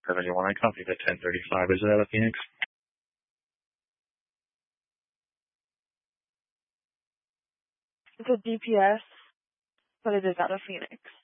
71, I copy the 1035. Is it out of Phoenix? It's a DPS, but it is out of Phoenix.